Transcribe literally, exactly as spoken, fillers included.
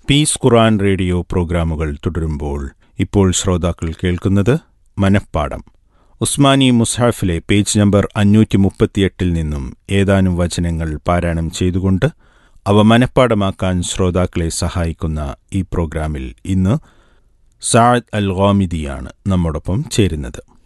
Piece ഖുർആൻ radio പ്രോഗ്രാമുകൾ തുടരുമ്പോൾ ഇപ്പോൾ ശ്രോതാക്കൾ കേൾക്കുന്നത് മനപ്പാഠം. ഉസ്മാനി മുസ്ഹഫിലെ പേജ് നമ്പർ അഞ്ഞൂറ്റി മുപ്പത്തിയെട്ടിൽ നിന്നും ഏതാനും വചനങ്ങൾ പാരായണം ചെയ്തുകൊണ്ട് അവ മനപ്പാഠമാക്കാൻ ശ്രോതാക്കളെ സഹായിക്കുന്ന ഈ പ്രോഗ്രാമിൽ ഇന്ന് സഅദ് അൽ ഗാമിദിയാണ് നമ്മോടൊപ്പം ചേരുന്നത്.